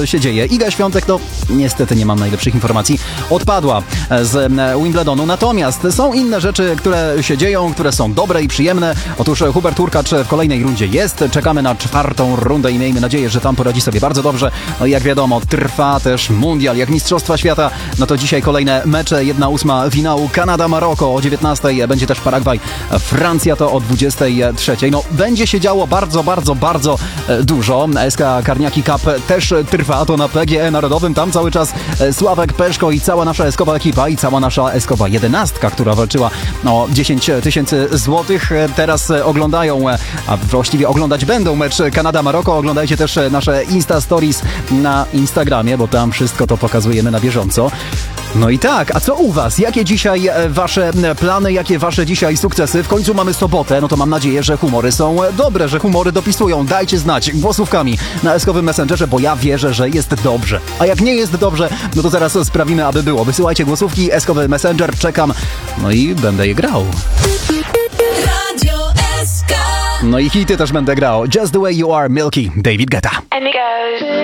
się dzieje. Iga Świątek, to niestety nie mam najlepszych informacji, odpadła z Wimbledonu. Natomiast są inne rzeczy, które się dzieją, które są dobre i przyjemne. Otóż Hubert Hurkacz w kolejnej rundzie jest. Czekamy na 4. rundę i miejmy nadzieję, że tam poradzi sobie bardzo dobrze. No i jak wiadomo, trwa też mundial, jak Mistrzostwa Świata. No to dzisiaj kolejne mecze, 1/8 finału Kanada-Maroko o 19:00. Będzie też Paragwaj, Francja to o 23:00. No będzie się działo bardzo dużo. SK Karniaki Cup też trwa, to na PGE Narodowym. Tam cały czas Sławek Peszko i cała nasza eskowa ekipa i cała nasza eskowa 11, która walczyła o 10 000 złotych. Teraz oglądają, a właściwie oglądać będą mecz Kanada-Maroko. Oglądajcie też nasze Insta Stories na Instagramie, bo tam wszystko to pokazujemy na bieżąco. No i tak, a co u was? Jakie dzisiaj wasze plany, jakie wasze dzisiaj sukcesy? W końcu mamy sobotę, no to mam nadzieję, że humory są dobre, że humory dopisują. Dajcie znać głosówkami na eskowym Messengerze, bo ja wierzę, że jest dobrze. A jak nie jest dobrze, no to zaraz sprawimy, aby było. Wysyłajcie głosówki, eskowy Messenger, czekam, no i będę je grał. Radio SK. No i hity też będę grał. Just the way you are, Milky, David Guetta.